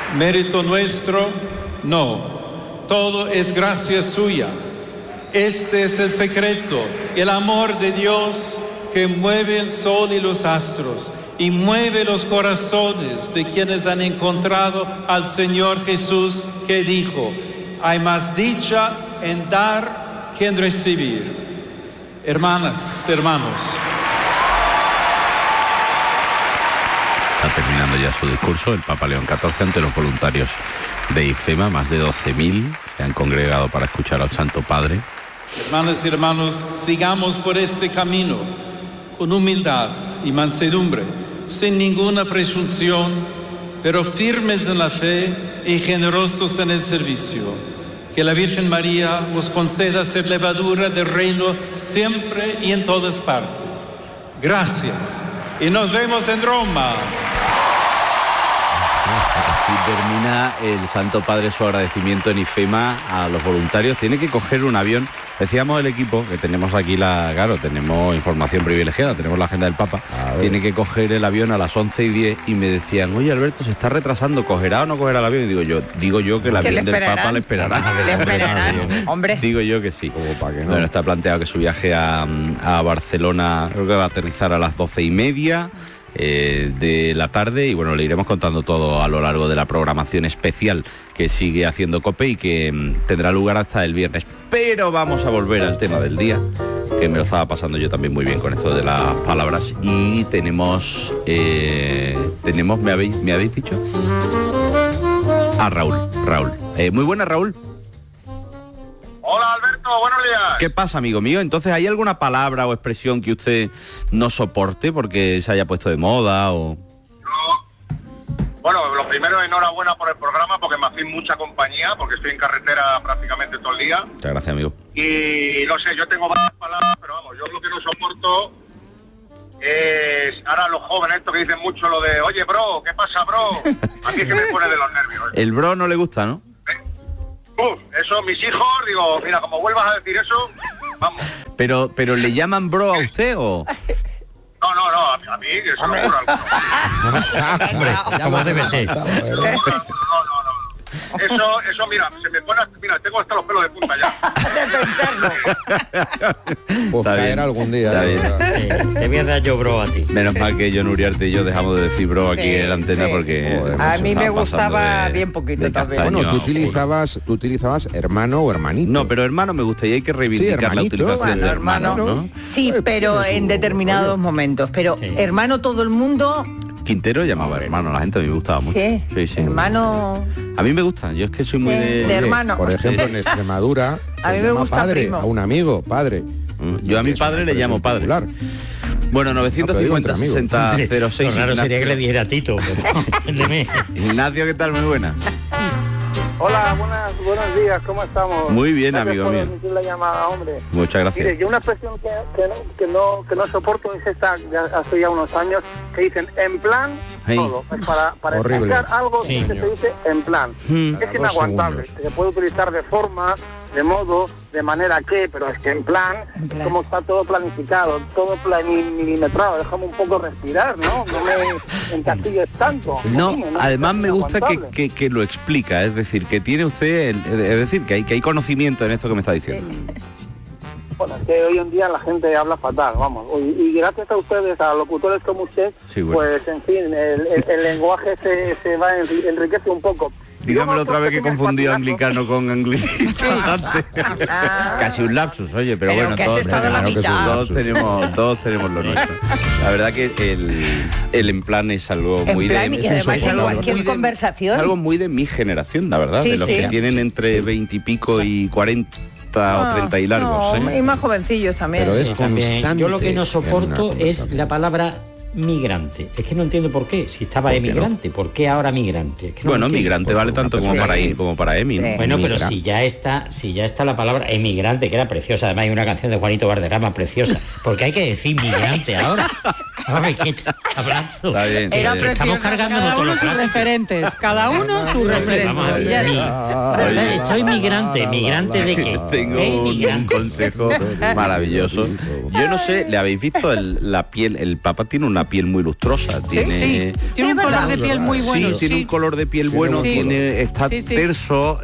Mérito nuestro, no. Todo es gracia suya. Este es el secreto, el amor de Dios que mueve el sol y los astros y mueve los corazones de quienes han encontrado al Señor Jesús, que dijo: hay más dicha en dar que en recibir. Hermanas, hermanos. Está terminando ya su discurso el Papa León XIV ante los voluntarios de IFEMA. Más de 12.000 se han congregado para escuchar al Santo Padre. Hermanas y hermanos, sigamos por este camino con humildad y mansedumbre, sin ninguna presunción, pero firmes en la fe y generosos en el servicio. Que la Virgen María os conceda ser levadura del reino siempre y en todas partes. Gracias y nos vemos en Roma. Así termina el Santo Padre su agradecimiento en IFEMA a los voluntarios. Tiene que coger un avión. Decíamos el equipo que tenemos aquí tenemos información privilegiada, tenemos la agenda del Papa. Tiene que coger el avión a las 11:10 y me decían: oye, Alberto, se está retrasando, ¿cogerá o no cogerá el avión? Y digo yo que el avión del Papa le esperará. Le esperarán, hombre. Digo yo que sí. Para que no. Bueno, está planteado que su viaje a Barcelona, creo que va a aterrizar a las 12:30 de la tarde, y bueno, le iremos contando todo a lo largo de la programación especial que sigue haciendo COPE y que tendrá lugar hasta el viernes. Pero vamos a volver al tema del día, que me lo estaba pasando yo también muy bien con esto de las palabras, y tenemos ¿me habéis dicho? A Raúl. Muy buenas, Raúl. Hola, Alberto, buenos días. ¿Qué pasa, amigo mío? Entonces, ¿hay alguna palabra o expresión que usted no soporte porque se haya puesto de moda o...? Bueno, lo primero, enhorabuena por el programa, porque me hacéis mucha compañía, porque estoy en carretera prácticamente todo el día. Muchas gracias, amigo. Y no sé, yo tengo varias palabras, pero vamos, yo lo que no soporto es ahora los jóvenes, esto que dicen mucho lo de: oye, bro, ¿qué pasa, bro? A mí es que me pone de los nervios. El bro no le gusta, ¿no? Eso, mis hijos, digo, mira, como vuelvas a decir eso, vamos. Pero ¿le llaman bro a usted o...? No, a mí, que eso no ocurre algo. Hombre, como debe ser. No. Eso, mira, se me pone, mira, tengo hasta los pelos de punta ya. Pues caerá algún día. Sí, te voy a dar yo bro a ti. Menos mal que John Uriarte y yo dejamos de decir bro aquí en la antena, porque... A mí me gustaba bien poquito también. Bueno, tú utilizabas hermano o hermanito. No, pero hermano me gusta y hay que reivindicar la utilización de hermano, ¿no? Sí, pero en determinados momentos. Pero hermano, todo el mundo... Quintero llamaba hermano, la gente a mí me gustaba mucho. Sí. Hermano... A mí me gusta, yo es que soy muy de hermano. Por ejemplo, en Extremadura a mí me llama gusta padre, primo. a un amigo, padre. Yo a mi padre le llamo padre. Bueno, 950-60-06. Lo raro sería que le diera Tito. Ignacio, ¿qué tal? Muy buena. Hola, buenos días, ¿cómo estamos? Muy bien, Gracias amigo por mío. emitir la llamada, hombre. Muchas gracias. Mire, yo una expresión que no soporto es esta, hace ya unos años, que dicen en plan todo. Es para explicar algo que se dice en plan. Es inaguantable. Se puede utilizar de forma, de modo, de manera que, pero es que en plan. Como está todo planificado, todo milimetrado, déjame un poco respirar, ¿no? No me encastilles tanto. No, además me gusta que lo explica, es decir, que tiene usted, es decir, que hay conocimiento en esto que me está diciendo. Bueno, es que hoy en día la gente habla fatal, vamos, y gracias a ustedes, a locutores como usted, pues en fin, el lenguaje se va enriquece un poco. Dígamelo otra vez, que confundí anglicano con anglicista. Casi un lapsus, oye, pero bueno, todos tenemos lo nuestro. La verdad que el en plan es algo muy de... Y además en cualquier conversación. Es algo muy de mi generación, la verdad, de los que tienen entre 20 y pico y 40 o 30 y largos. Y más jovencillos también. Pero es constante. Yo lo que no soporto es la palabra migrante. Es que no entiendo por qué. Si estaba emigrante, ¿por qué ahora migrante? Es que no bueno, entiendo. migrante vale tanto como para ir, como para Emi, ¿no? Bueno, pero si ya está la palabra emigrante, que era preciosa, además hay una canción de Juanito Valderrama preciosa, porque hay que decir migrante ahora. ¿Qué está hablando? Está bien, estamos cargando de todos los referentes, cada uno sus referentes. Soy migrante de qué. Tengo un consejo maravilloso. Yo no sé, ¿le habéis visto la piel? El Papa tiene una una piel muy lustrosa. Tiene un color de piel muy bueno. Sí, tiene un color de piel bueno, está terso,